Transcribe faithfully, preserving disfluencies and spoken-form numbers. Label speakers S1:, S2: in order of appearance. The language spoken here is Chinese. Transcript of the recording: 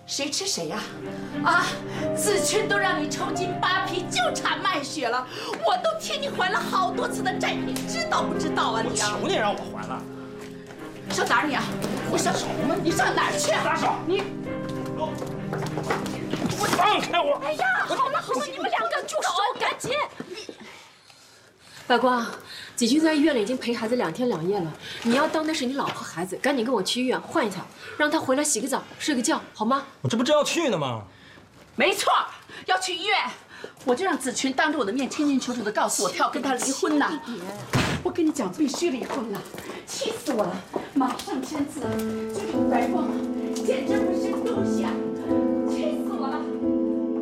S1: 谁吃谁呀？啊，子群都让你抽筋扒皮，就差卖血了。我都替你还了好多次的债，你知道不知道啊你啊？
S2: 我求你让我还了。
S1: 上哪儿你啊？我上手吗？你上哪儿去？
S2: 撒手！
S1: 你，
S2: 我放开我！
S1: 哎呀，好了好了，你们两个住手，赶紧！
S3: 百光，季军在医院里已经陪孩子两天两夜了，你要当的是你老婆孩子，赶紧跟我去医院换一下，让他回来洗个澡，睡个觉，好吗？
S2: 我这不正要去呢吗？
S1: 没错，要去医院，我就让子群当着我的面清清楚楚的告诉我，他要跟他离婚呢。我跟你讲，必须离婚了，气死我了！马上签字，这个白光简直不是东西啊！